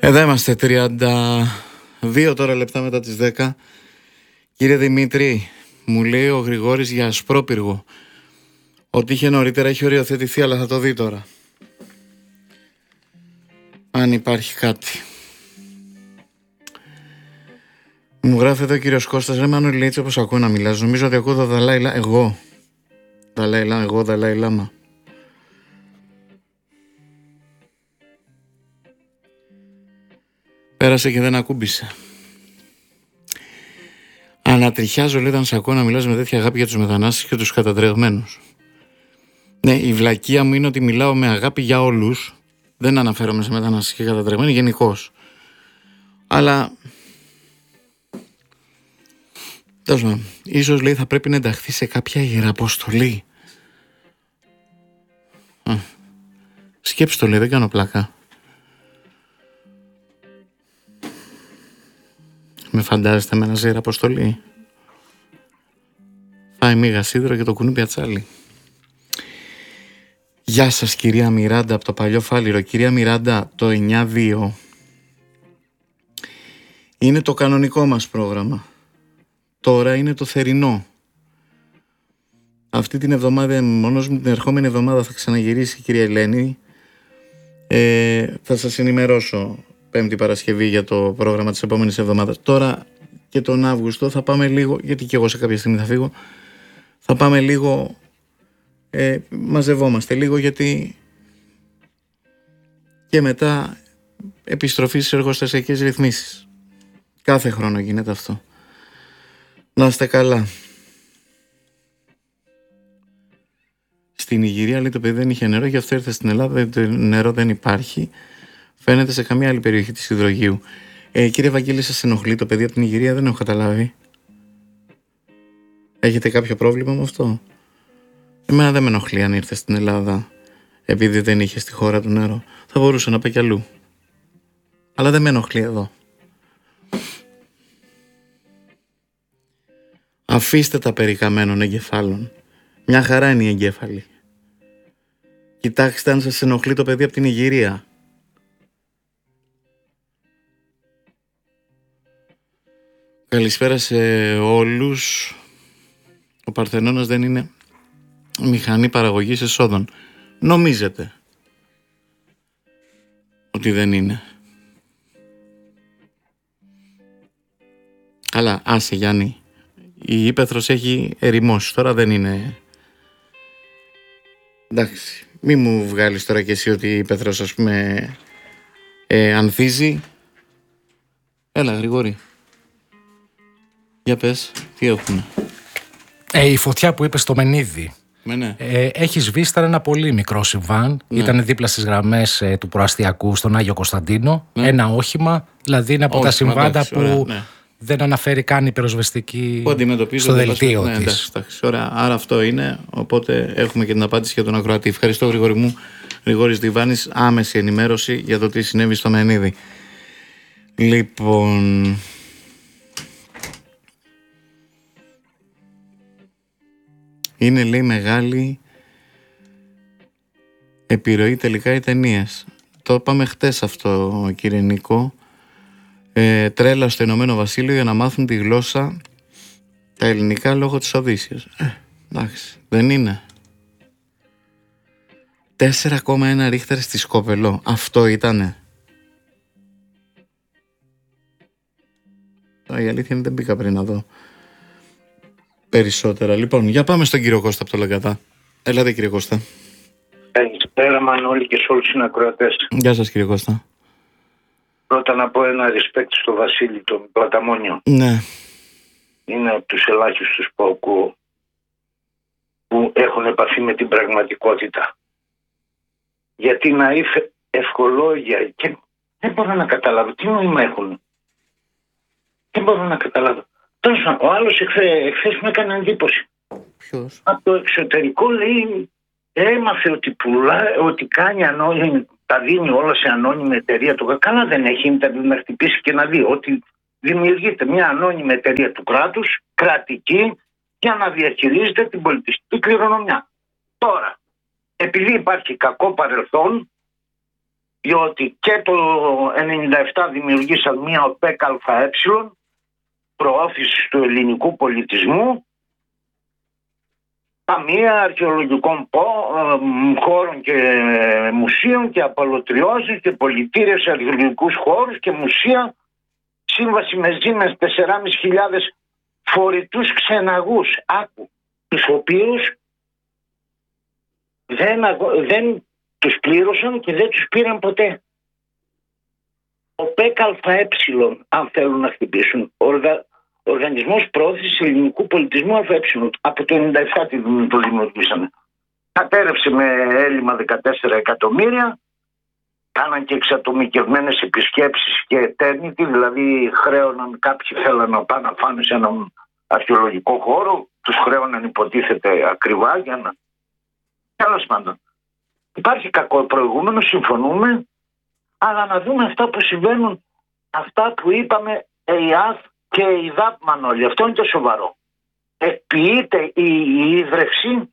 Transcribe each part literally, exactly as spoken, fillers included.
Εδώ είμαστε, τριάντα δύο τώρα λεπτά μετά τις δέκα. Κύριε Δημήτρη, μου λέει ο Γρηγόρης για Ασπρόπυργο. Ό,τι είχε νωρίτερα έχει οριοθετηθεί, αλλά θα το δει τώρα. Αν υπάρχει κάτι. Μου γράφει εδώ ο κύριος Κώστας, ρε Μανώλη, έτσι όπως ακούω να μιλάς, νομίζω ότι ακούω το Δαλάι Λάμα. Εγώ. Δαλάι Λάμα, εγώ Δαλάι Λάμα. Πέρασε και δεν ακούμπησε. Ανατριχιάζω, λέει, όταν σ' ακούω να μιλάς με τέτοια αγάπη για τους μετανάστες και τους κατατρεγμένους. Ναι, η βλακεία μου είναι ότι μιλάω με αγάπη για όλους. Δεν αναφέρομαι σε μετανάστες και κατατρεγμένοι γενικώς. Αλλά τέλος πάντων, ίσως, λέει, θα πρέπει να ενταχθεί σε κάποια ιεραποστολή. Σκέψου το, λέει, δεν κάνω πλάκα. Με φαντάζεστε με ένα ζήρα αποστολή. Φάει μίγα σίδερο και το κουνούπι ατσάλι. Γεια σας, κυρία Μιράντα από το παλιό Φάληρο. Κυρία Μιράντα, το εννιά δύο είναι το κανονικό μας πρόγραμμα. Τώρα είναι το θερινό. Αυτή την εβδομάδα, μόνος μου την ερχόμενη εβδομάδα θα ξαναγυρίσει η κυρία Ελένη. Ε, θα σας ενημερώσω Πέμπτη Παρασκευή για το πρόγραμμα της επόμενης εβδομάδας. Τώρα και τον Αύγουστο θα πάμε λίγο, γιατί και εγώ σε κάποια στιγμή θα φύγω, θα πάμε λίγο, ε, μαζευόμαστε λίγο, γιατί και μετά επιστροφή στις εργοστασιακές ρυθμίσεις. Κάθε χρόνο γίνεται αυτό. Να είστε καλά. Στην Ιγυρία, λέει, το παιδί δεν είχε νερό, γι' αυτό ήρθε στην Ελλάδα, το νερό δεν υπάρχει. Φαίνεται σε καμία άλλη περιοχή της Υδρογείου. Ε, κύριε Βαγγέλη, σας ενοχλεί το παιδί από την Ιγυρία? Δεν έχω καταλάβει. Έχετε κάποιο πρόβλημα με αυτό? Εμένα δεν με ενοχλεί αν ήρθε στην Ελλάδα επειδή δεν είχε στη χώρα του νερό. Θα μπορούσε να πάει κι αλλού. Αλλά δεν με ενοχλεί εδώ. Αφήστε τα περί καμένων εγκεφάλων. Μια χαρά είναι οι εγκέφαλοι. Κοιτάξτε αν σας ενοχλεί το παιδί από την Ιγυρία. Καλησπέρα σε όλους. Ο Παρθενώνας δεν είναι μηχανή παραγωγής εσόδων. Νομίζετε ότι δεν είναι. Καλά, άσε Γιάννη. Η ύπαιθρος έχει ερημώσει. Τώρα δεν είναι. Εντάξει, μη μου βγάλεις τώρα κι εσύ ότι η ύπαιθρος, ας πούμε, ε, ανθίζει. Έλα, Γρηγόρη. Για πες, τι έχουμε? Ε, η φωτιά που είπε στο Μενίδη. Ναι. Ε, έχει σβήσει, ήταν ένα πολύ μικρό συμβάν. Ναι. Ήταν δίπλα στις γραμμές ε, του προαστιακού στον Άγιο Κωνσταντίνο. Ναι. Ένα όχημα, δηλαδή είναι από όχημα, τα συμβάντα εντάξει, που ωραία, ναι. δεν αναφέρει καν η πυροσβεστική στο δελτίο ναι, της. Εντάξει, εντάξει, ωραία. Άρα αυτό είναι, οπότε έχουμε και την απάντηση για τον ακροατή. Ευχαριστώ, Γρηγόρη μου. Γρηγόρης Διβάνης, άμεση ενημέρωση για το τι συνέβη στο Μενίδη. Λοιπόν, είναι, λέει, μεγάλη επιρροή τελικά οι ταινίες. Το είπαμε χτες αυτό, κύριε Νίκο. Ε, τρέλα στο Ηνωμένο Βασίλειο για να μάθουν τη γλώσσα τα ελληνικά λόγω της Οδύσσειας. Ε, εντάξει, δεν είναι. τέσσερα κόμμα ένα ρίχτερ στη Σκοπελό. Αυτό ήτανε. Η αλήθεια είναι δεν μπήκα πριν να δω περισσότερα. Λοιπόν, για πάμε στον κύριο Κώστα από το Λαγκατά. Έλατε, κύριε Κώστα. Καλησπέρα Μανώλη και σε όλους τους συνακροατές. Γεια σας, κύριε Κώστα. Πρώτα να πω ένα respect στο Βασίλη τον Πλαταμόνιο. Ναι. Είναι από τους ελάχιστους που ακούω που έχουν επαφή με την πραγματικότητα. Γιατί να είσαι ευχολόγια και δεν μπορώ να καταλάβω τι νόημα έχουν. Δεν μπορώ να καταλάβω. Τόσο, ο άλλος εχθές μου έκανε εντύπωση. Ποιος? Από το εξωτερικό, λέει, έμαθε ότι πουλά, ότι κάνει ανώνυμη, τα δίνει όλα σε ανώνυμη εταιρεία του. Καλά δεν έχει ίντερνετ να χτυπήσει και να δει ότι δημιουργείται μια ανώνυμη εταιρεία του κράτους, κρατική, για να διαχειρίζεται την πολιτιστική κληρονομιά. Τώρα, επειδή υπάρχει κακό παρελθόν, διότι και το ενενήντα επτά δημιουργήσαν μια ΟΠΕΚ ΑΕ, προώθηση του ελληνικού πολιτισμού, ταμεία αρχαιολογικών χώρων και μουσείων και απαλωτριώσεις και πολιτήρες σε αρχαιολογικούς χώρους και μουσεία, σύμβαση με Siemens τέσσερις χιλιάδες πεντακόσιους φορητούς ξεναγούς, άκου, τους οποίους δεν, αγο... δεν τους πλήρωσαν και δεν τους πήραν ποτέ. Ο ΠΕΚ ΑΕ, αν θέλουν να χτυπήσουν, οργα... Οργανισμός Προώθησης Ελληνικού Πολιτισμού ΑΕ, από το ενενήντα επτά το δημιουργήσανε. Κατέρευσε με έλλειμμα δεκατέσσερα εκατομμύρια, κάναν και εξατομικευμένες επισκέψεις και eternity, δηλαδή χρέωναν, κάποιοι θέλαν να πάνε να φάνε σε έναν αρχαιολογικό χώρο, τους χρέωναν υποτίθεται ακριβά για να... Τέλος πάντων. Υπάρχει κακό προηγούμενο, συμφωνούμε, αλλά να δούμε αυτά που συμβαίνουν, αυτά που είπαμε ΕΙΑΘ και η ΔΑΠΜΑΝ όλοι. Αυτό είναι το σοβαρό. Επιείται η, η ίδρυυση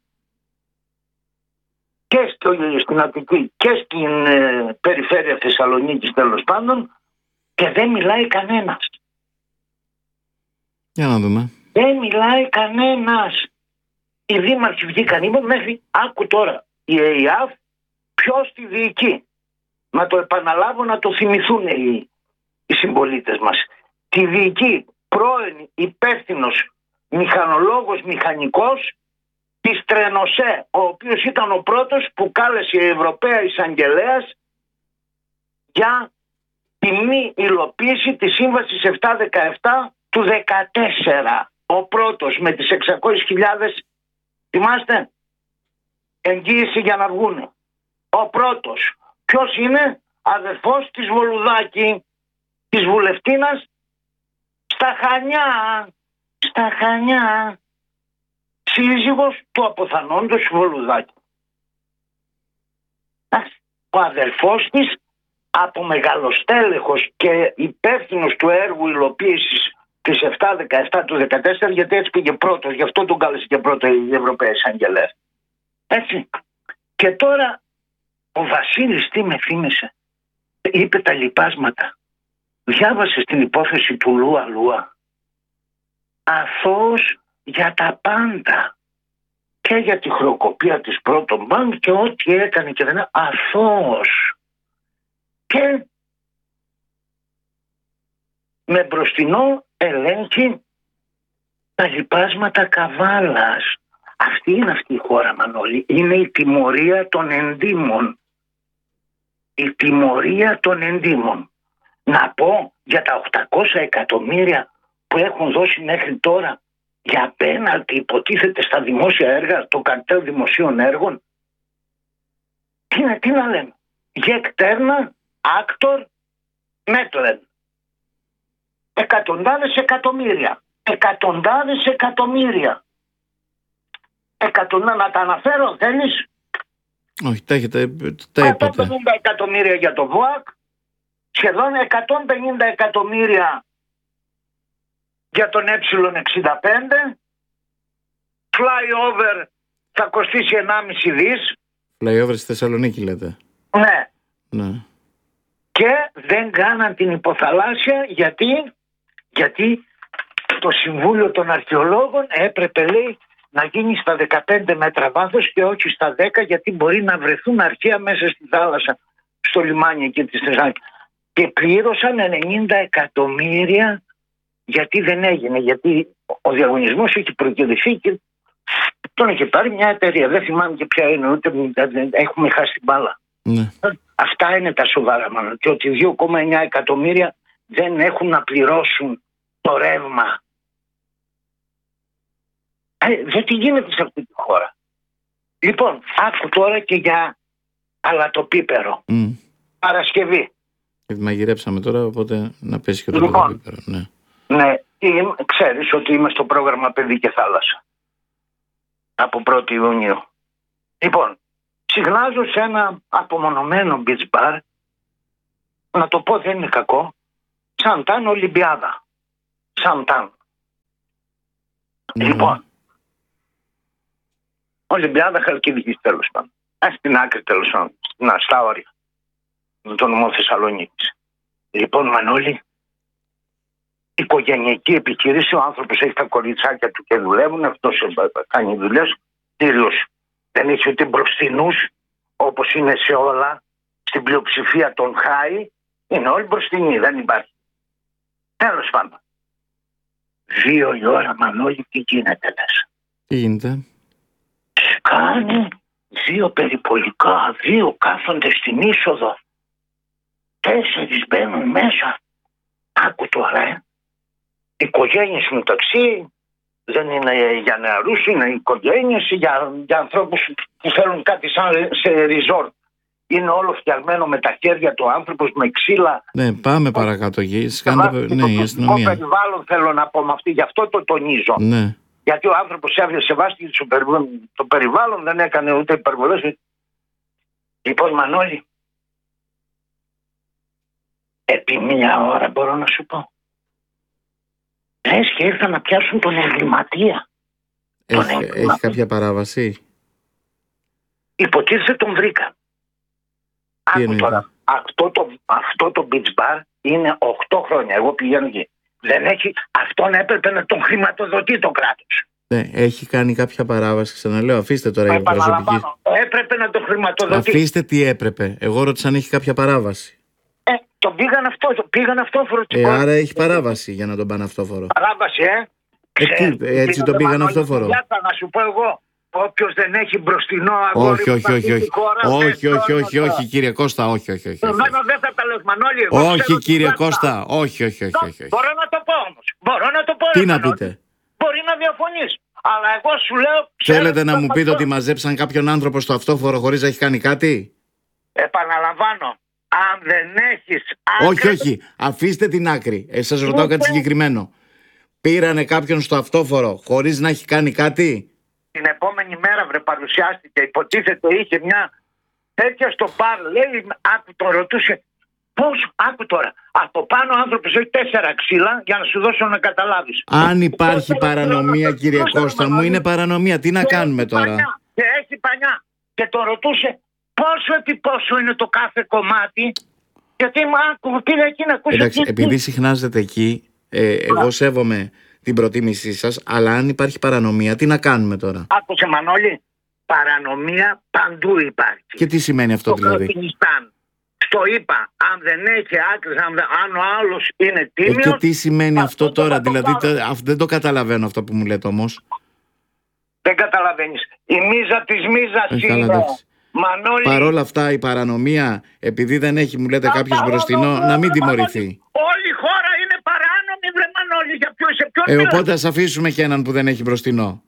και στο, στην Αττική και στην ε, περιφέρεια Θεσσαλονίκης, τέλος πάντων, και δεν μιλάει κανένας. Για να δούμε. Δεν μιλάει κανένας. Οι δήμαρχοι βγήκαν, είπαν μέχρι, άκου τώρα, η ΕΙΑΦ ποιος τη διοικεί. Να το επαναλάβω, να το θυμηθούν οι, οι συμπολίτες μας. Τη διοικεί πρώην υπεύθυνος μηχανολόγος μηχανικός της Τρενοσέ, ο οποίος ήταν ο πρώτος που κάλεσε η Ευρωπαία Εισαγγελέας για τη μη υλοποίηση της Σύμβασης επτακόσια δεκαεπτά του δεκατέσσερα. Ο πρώτος με τις εξακόσιες χιλιάδες, θυμάστε, εγγύηση για να βγουν. Ο πρώτος. Ποιος είναι? Αδερφός της Βολουδάκη, της βουλευτίνας, στα Χανιά. Στα Χανιά. Σύζυγος του αποθανόντος Βολουδάκη. Ο αδερφός της, από μεγαλοστέλεχος και υπεύθυνος του έργου υλοποίησης της επτακόσια δεκαεπτά του δεκατέσσερα, γιατί έτσι πήγε πρώτος, γι' αυτό τον κάλεσε και πρώτο η Ευρωπαία Εισαγγελέα. Έτσι. Και τώρα ο Βασίλης τι με θύμισε? Είπε τα λιπάσματα. Διάβασε την υπόθεση του Λούα Λούα. Αθώος για τα πάντα. Και για τη χρεοκοπία της Πρώτων Μπανκ και ό,τι έκανε και δεν είναι αθώος. Και με μπροστινό ελέγχει τα λιπάσματα Καβάλας. Αυτή είναι αυτή η χώρα, Μανώλη. Είναι η τιμωρία των ενδύμων. Η τιμωρία των ενδύμων. Να πω για τα οκτακόσια εκατομμύρια που έχουν δώσει μέχρι τώρα για πέναλτι, υποτίθεται, στα δημόσια έργα, το καρτέλ δημοσίων έργων. Τι, να, τι να λέμε. Γεκτέρνα, άκτορ, μέτλεν. Εκατοντάδες εκατομμύρια. Εκατοντάδες εκατομμύρια. Εκατοντά, να τα αναφέρω, θέλεις? Όχι, τα έχετε, τα είπατε. εκατόν πενήντα εκατομμύρια για το ΒΟΑΚ, σχεδόν εκατόν πενήντα εκατομμύρια για τον ε εξήντα πέντε, flyover θα κοστίσει ενάμιση δις. Flyover στη Θεσσαλονίκη λέτε? Ναι. Ναι. Και δεν κάναν την υποθαλάσσια γιατί, γιατί το Συμβούλιο των Αρχαιολόγων έπρεπε, λέει, να γίνει στα δεκαπέντε μέτρα βάθος και όχι στα δέκα, γιατί μπορεί να βρεθούν αρχαία μέσα στη θάλασσα, στο λιμάνι εκεί της Θεσσαλονίκης. Και πλήρωσαν ενενήντα εκατομμύρια γιατί δεν έγινε, γιατί ο διαγωνισμός έχει προκυρηθεί και τον έχει πάρει μια εταιρεία. Δεν θυμάμαι και ποια είναι, ούτε έχουμε χάσει την μπάλα. Ναι. Αυτά είναι τα σοβαρά, μάλλον. Και ότι δύο κόμμα εννιά εκατομμύρια δεν έχουν να πληρώσουν το ρεύμα. Ε, δεν τι γίνεται σε αυτή τη χώρα. Λοιπόν, άκου τώρα και για αλατοπίπερο. Mm. Παρασκευή. Μαγειρέψαμε τώρα, οπότε να πέσει και το λοιπόν, αλατοπίπερο. Ναι. Ναι, είμαι, ξέρεις ότι είμαι στο πρόγραμμα Παιδί και Θάλασσα. Από πρώτη Ιουνίου. Λοιπόν, συχνάζω σε ένα απομονωμένο beach bar, να το πω δεν είναι κακό, Σαντάν Ολυμπιάδα. Σαντάν. Mm. Λοιπόν, Ολυμπιάδα Χαλκιδικής, τέλος πάντων. Α, στην άκρη, τέλος πάντων, στα όρια. με τον νομό Θεσσαλονίκης. Λοιπόν, Μανώλη, οικογενειακή επιχείρηση, ο άνθρωπος έχει τα κοριτσάκια του και δουλεύουν, αυτός κάνει δουλειές, τέλος. Δεν έχει ούτε μπροστινούς, όπως είναι σε όλα, στην πλειοψηφία των χάη, είναι όλοι μπροστινοί, δεν υπάρχει. Τέλος πάντων. Δύο η ώρα, Μανώλη, τι γίνεται λες? Τι γίνεται? Κάνει δύο περιπολικά, δύο κάθονται στην είσοδο, τέσσερις μπαίνουν μέσα. Άκου τώρα, ε. Οικογένειες μεταξύ, δεν είναι για νεαρούς, είναι οικογένειες, για, για ανθρώπους που θέλουν κάτι σαν σε ριζόρτ. Είναι όλο φτιαγμένο με τα χέρια του άνθρωπος, με ξύλα. Ναι, πάμε παρακάτω. Κάντε, ναι, η αστυνομία. Το περιβάλλον θέλω να πω με αυτή, γι' αυτό το τονίζω. Ναι. Γιατί ο άνθρωπος έβγαινε σεβάστηκε το περιβάλλον, δεν έκανε ούτε υπερβολές. Λοιπόν, Μανώλη, επί μία ώρα μπορώ να σου πω. Λες και ήρθαν να πιάσουν τον εγκληματία. Έχει, τον εγκληματία. Έχει κάποια παράβαση? Υποτίθεται τον βρήκα. Άκου τώρα, αυτό το, αυτό το beach bar είναι οκτώ χρόνια. Εγώ πηγαίνω εκεί. Δεν έχει, αυτόν έπρεπε να τον χρηματοδοτεί το κράτος. Ναι, έχει κάνει κάποια παράβαση, ξαναλέω. Αφήστε τώρα η προσωπική. Έπρεπε να τον χρηματοδοτεί. Αφήστε τι έπρεπε. Εγώ ρώτησα αν έχει κάποια παράβαση. Ε, τον πήγαν αυτό, τον πήγαν αυτόφορο. Ε, άρα έχει παράβαση για να τον πάνε αυτόφορο. Παράβαση, ε. ε, τι, έτσι τον πήγαν αυτόφορο. Να σου πω εγώ. Όποιος δεν έχει μπροστινό αγόρι. Όχι, όχι, όχι. Όχι, όχι, όχι, όχι, όχι, κύριε Κώστα, όχι, όχι. όχι. Εμένα δεν θα τα λες, Μανώλη. Όχι, κύριε Κώστα, όχι, όχι, όχι, όχι. Μπορώ να το πω όμως. Μπορώ να το πω. Τι να πείτε? Μπορεί να διαφωνείς. Αλλά εγώ σου λέω. Θέλετε να μου πείτε ότι μαζέψαν κάποιον άνθρωπο στο αυτόφορο χωρίς να έχει κάνει κάτι? Επαναλαμβάνω. Αν δεν έχεις άκρη. Όχι, όχι. Αφήστε την άκρη. Ε, σας ρωτάω κάτι συγκεκριμένο. Πήρανε κάποιον στο αυτόφορο χωρίς να έχει κάνει κάτι? Την επόμενη μέρα βρε παρουσιάστηκε, υποτίθεται είχε μια τέτοια στο μπαρ, λέει, άκου τον ρωτούσε, πώς, άκου τώρα, από πάνω ο άνθρωπος έχει τέσσερα ξύλα για να σου δώσω να καταλάβεις. Αν υπάρχει παρανομία, κύριε Κώστα μου, είναι παρανομία, τι να κάνουμε τώρα? Και έχει πανιά και τον ρωτούσε πόσο επί πόσο είναι το κάθε κομμάτι, γιατί μου άκου, πήγα εκεί να ακούσει. Εντάξει, επειδή συχνάζετε εκεί, ε, εγώ σέβομαι την προτίμησή σας, αλλά αν υπάρχει παρανομία, τι να κάνουμε τώρα? Άκουσε, Μανώλη, παρανομία παντού υπάρχει. Και τι σημαίνει αυτό? Στο δηλαδή? Αφγανιστάν. Στο είπα, αν δεν έχει άκρες, αν, αν ο άλλος είναι τίμιος. Ε, και τι σημαίνει αυτό, αυτό τώρα? Δηλαδή το, δεν το καταλαβαίνω αυτό που μου λέτε όμως. Δεν καταλαβαίνεις. Η μίζα της μίζας ε, είναι. Μανώλη. Παρ' όλα αυτά η παρανομία, επειδή δεν έχει, μου λέτε, κάποιος μπροστινό, να μην τιμωρηθεί. Όλη η χώρα είναι παράνομη, βρε Μανώλη. Για ποιο, σε ποιον ε, οπότε ας αφήσουμε και έναν που δεν έχει μπροστινό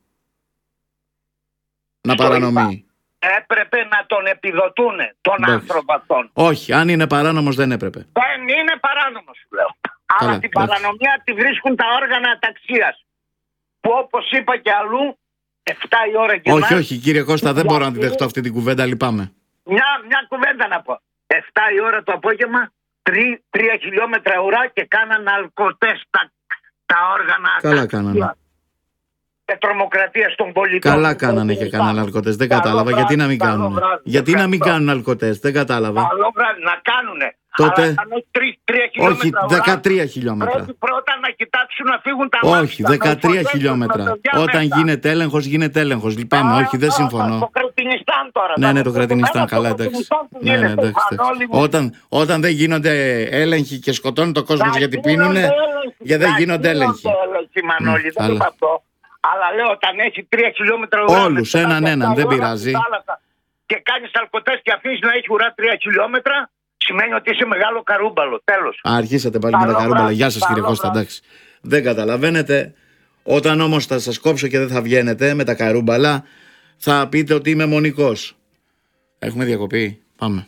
να παρανομεί. Έπρεπε να τον επιδοτούν τον εντάξει. άνθρωπο αυτόν. Όχι, αν είναι παράνομος δεν έπρεπε. Δεν είναι παράνομος, σου λέω. Καλά, αλλά την εντάξει. παρανομία τη βρίσκουν τα όργανα αταξίας. Που όπως είπα και αλλού, εφτά η ώρα και όχι, όχι, κύριε Κώστα, δεν μπορώ να τη δεχτώ αυτή την κουβέντα, λυπάμαι. Μια, μια κουβέντα να πω. εφτά η ώρα το απόγευμα, τρία, τρία χιλιόμετρα ουρά και κάναν αλκοτές τα, τα όργανα καλά αταξίας. Κάνανε. Και τρομοκρατία στον πολιτών. Καλά κάνανε και κάνανε αλκοτές. Δεν κατάλαβα. Βράδυ, γιατί να μην κάνουν. Γιατί να μην κάνουν αλκοτές. Δεν κατάλαβα. Καλό βράδυ να κάνουνε. Τότε. Όχι, δεκατρία χιλιόμετρα. Πρέπει πρώτα να κοιτάξουν να φύγουν τα μάτια. Όχι, δεκατρία χιλιόμετρα. Όταν γίνεται έλεγχος, γίνεται έλεγχος. Λυπάμαι, όχι, δεν συμφωνώ. Το Κρατινιστάν τώρα. Ναι, ναι, το Κρατινιστάν, καλά, εντάξει. Ναι, ναι, εντάξει. Όταν δεν γίνονται έλεγχοι και σκοτώνουν τον κόσμο γιατί πίνουνε, γιατί δεν γίνονται έλεγχοι. Αλλά λέω όταν έχει τρία χιλιόμετρα ουρά. Όλους, έναν έναν, δεν πειράζει. Και κάνεις αλκοτές και αφήνεις να έχει ουρά τρία χιλιόμετρα, σημαίνει ότι είσαι μεγάλο καρούμπαλο. Τέλος. Α, αρχίσατε πάλι με τα καρούμπαλα. Γεια σας, κύριε Κώστα, εντάξει. Δεν καταλαβαίνετε. Όταν όμως θα σας κόψω και δεν θα βγαίνετε με τα καρούμπαλα, θα πείτε ότι είμαι μονικός. Έχουμε διακοπή. Πάμε.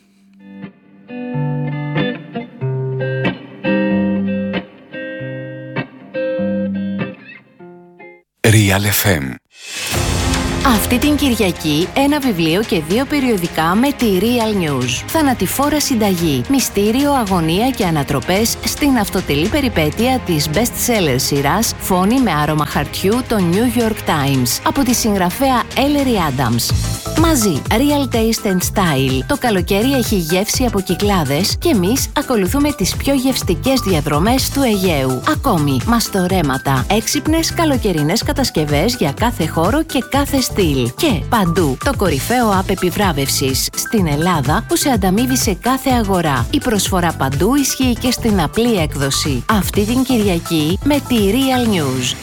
Real εφ εμ. Αυτή την Κυριακή ένα βιβλίο και δύο περιοδικά με τη Real News. Θανατηφόρα συνταγή, μυστήριο, αγωνία και ανατροπές στην αυτοτελή περιπέτεια της best-seller σειράς Φόνη με άρωμα χαρτιού το New York Times από τη συγγραφέα Ellery Adams. Μαζί, Real Taste and Style. Το καλοκαίρι έχει γεύση από Κυκλάδες και εμείς ακολουθούμε τις πιο γευστικές διαδρομές του Αιγαίου. Ακόμη, μαστορέματα, έξυπνες καλοκαιρινές κατασκευές για κάθε χώρο και κάθε στυλ. Και παντού, το κορυφαίο app επιβράβευσης στην Ελλάδα που σε ανταμείβει σε κάθε αγορά. Η προσφορά παντού ισχύει και στην απλή έκδοση. Αυτή την Κυριακή με τη Real News.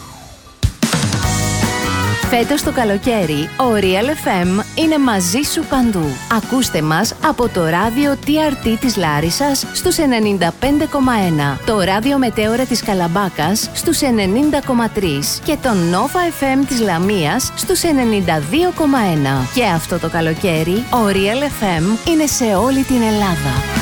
Φέτος το καλοκαίρι, ο Real εφ εμ είναι μαζί σου παντού. Ακούστε μας από το ράδιο τι αρ τι της Λάρισσας στους ενενήντα πέντε κόμμα ένα, το ράδιο Μετέωρα της Καλαμπάκας στους ενενήντα κόμμα τρία και το Nova εφ εμ της Λαμίας στους ενενήντα δύο κόμμα ένα. Και αυτό το καλοκαίρι, ο Real εφ εμ είναι σε όλη την Ελλάδα.